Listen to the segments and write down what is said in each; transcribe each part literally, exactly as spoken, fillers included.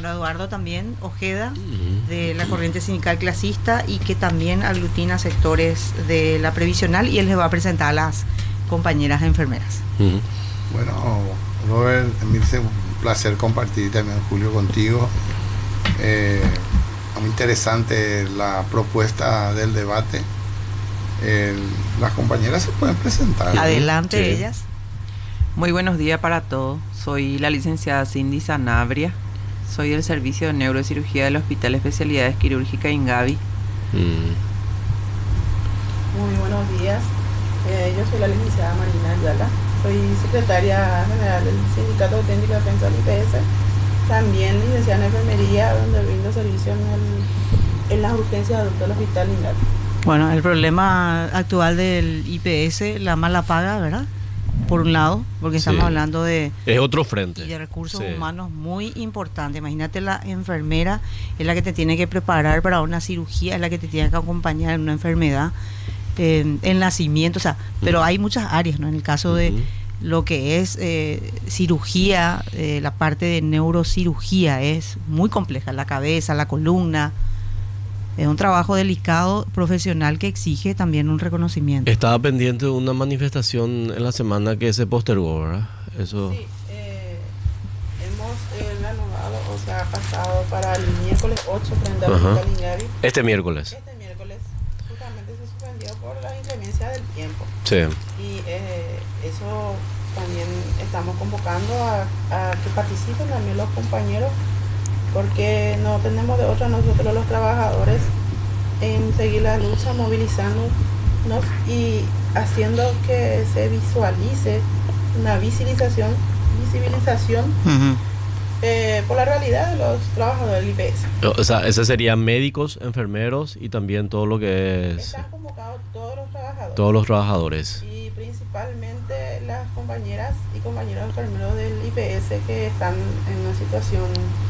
Bueno, Eduardo también, Ojeda, de la Corriente Sindical Clasista, y que también aglutina sectores de la previsional, y él les va a presentar a las compañeras enfermeras. Uh-huh. Bueno, Robert, es un placer compartir también, Julio, contigo. Eh, muy interesante la propuesta del debate. Eh, las compañeras se pueden presentar. Adelante, Sí. ellas. Muy buenos días para todos. Soy la licenciada Cindy Sanabria. Soy del Servicio de Neurocirugía del Hospital de Especialidades Quirúrgicas Ingavi. Mm. Muy buenos días. Eh, yo soy la licenciada Marina Ayala. Soy secretaria general del Sindicato de Técnicos de Defensa del I P S. También licenciada en enfermería, donde brindo servicio en, el, en las urgencias adultas del Hospital Ingavi. Bueno, el problema actual del I P S, la mala paga, ¿verdad? Por un lado, porque estamos Sí. hablando de, Es otro frente. de recursos Sí. humanos muy importantes. Imagínate, la enfermera es la que te tiene que preparar para una cirugía, es la que te tiene que acompañar en una enfermedad, eh, el nacimiento, o sea, pero Mm. hay muchas áreas, ¿no? En el caso de Ujú. lo que es eh, cirugía, eh, la parte de neurocirugía es muy compleja, la cabeza, la columna. Es un trabajo delicado, profesional, que exige también un reconocimiento. Estaba pendiente de una manifestación en la semana que se postergó, ¿verdad? Eso. Sí, eh, hemos eh, reanudado, o sea, pasado para el miércoles ocho frente al Ajá. Hospital Ingavi. Este miércoles. Este miércoles justamente se suspendió por la inclemencia del tiempo. Sí. Y eh, eso también estamos convocando a, a que participen también los compañeros, porque no tenemos de otra nosotros los trabajadores en seguir la lucha, movilizándonos y haciendo que se visualice una visibilización, visibilización Ujú. eh, por la realidad de los trabajadores del I P S. O sea, ese serían médicos, enfermeros y también todo lo que es Están convocados todos los trabajadores. todos los trabajadores. Y principalmente las compañeras y compañeros enfermeros del I P S que están en una situación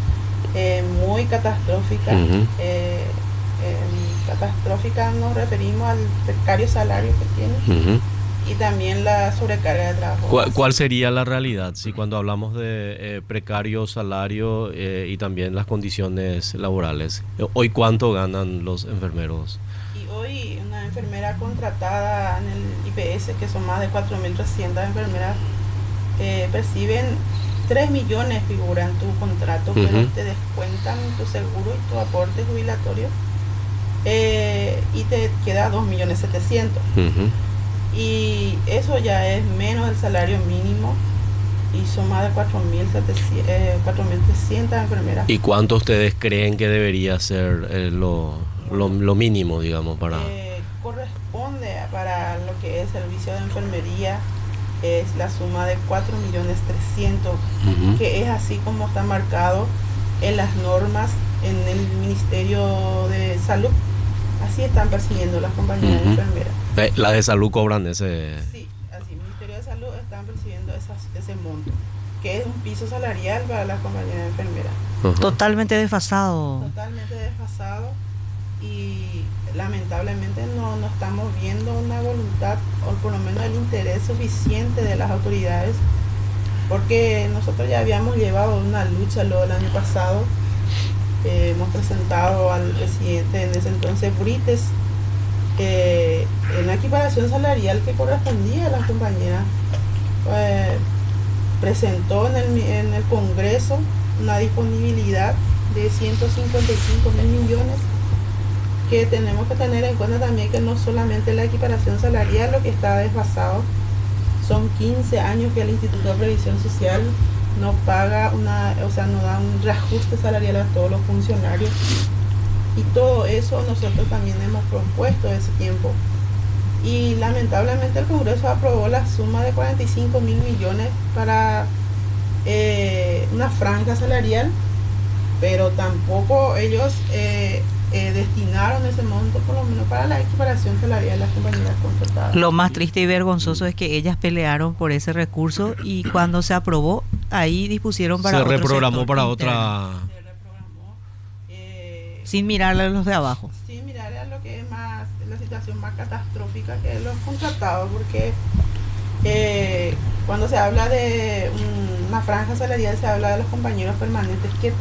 eh, muy catastrófica. Ujú. eh, eh, catastrófica nos referimos al precario salario que tienen Ujú. y también la sobrecarga de trabajo. ¿Cuál, cuál sería la realidad? Si cuando hablamos de eh, precario salario eh, y también las condiciones laborales, eh, hoy cuánto ganan los enfermeros? Y hoy una enfermera contratada en el I P S, que son más de cuatro mil trescientas enfermeras, eh, perciben tres millones, figura en tu contrato, Ujú. pero te descuentan tu seguro y tu aporte jubilatorio, eh, y te queda dos millones setecientos. Ujú. Y eso ya es menos del salario mínimo, y son más de cuatro mil trescientas enfermeras. ¿Y cuánto ustedes creen que debería ser eh, lo, lo, lo mínimo, digamos, para...? Eh, corresponde a- para lo que es servicio de enfermería, es la suma de cuatro millones trescientos, Ujú. que es así como está marcado en las normas en el Ministerio de Salud. Así están percibiendo las compañías Ujú. enfermeras. Eh, las de salud cobran ese... Sí, así, Ministerio de Salud están percibiendo esas- ese monto, que es un piso salarial para las compañías enfermeras. Ujú. Totalmente desfasado. Totalmente desfasado, y lamentablemente no, no estamos viendo una voluntad, o por lo menos el interés suficiente de las autoridades, porque nosotros ya habíamos llevado una lucha lo del año pasado. Eh, hemos presentado al presidente en ese entonces, Brites, eh, en la equiparación salarial que correspondía a las compañías. Eh, presentó en el, en el Congreso una disponibilidad de ciento cincuenta y cinco mil millones, que tenemos que tener en cuenta también que no solamente la equiparación salarial lo que está desfasado, son quince años que el Instituto de Previsión Social no paga una, o sea, no da un reajuste salarial a todos los funcionarios, y todo eso nosotros también hemos propuesto ese tiempo, y lamentablemente el Congreso aprobó la suma de cuarenta y cinco mil millones para eh, una franja salarial, pero tampoco ellos eh, eh, destinaron ese monto por lo menos para la equiparación salarial de las compañías contratadas. Lo más triste y vergonzoso es que ellas pelearon por ese recurso, y cuando se aprobó, ahí dispusieron para Se otro reprogramó sector para interno, otra... Se reprogramó, eh, sin mirarle a los de abajo. sin mirar a lo que es más la situación más catastrófica, que es los contratados, porque eh, cuando se habla de un- una franja salarial se habla de los compañeros permanentes, que